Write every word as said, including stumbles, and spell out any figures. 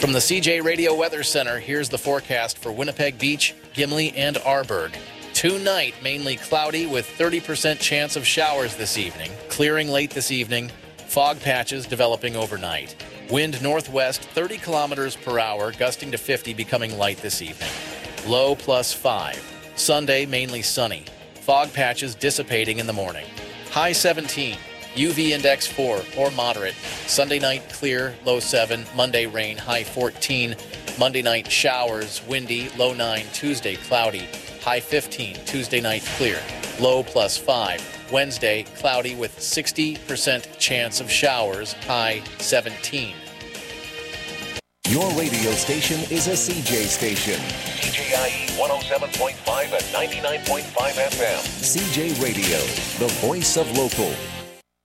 From the C J Radio Weather Center, here's the forecast for Winnipeg Beach, Gimli, and Arborg. Tonight, mainly cloudy with thirty percent chance of showers this evening. Clearing late this evening. Fog patches developing overnight. Wind northwest thirty kilometers per hour, gusting to fifty, becoming light this evening. Low plus five. Sunday, mainly sunny. Fog patches dissipating in the morning. High seventeen. U V index four or moderate. Sunday night clear, low seven. Monday rain, high fourteen. Monday night showers, windy, low nine. Tuesday cloudy, high fifteen. Tuesday night clear, low plus five. Wednesday cloudy with sixty percent chance of showers, high seventeen. Your radio station is a C J station. C J I E one oh seven point five and ninety-nine point five F M. C J Radio, the voice of local.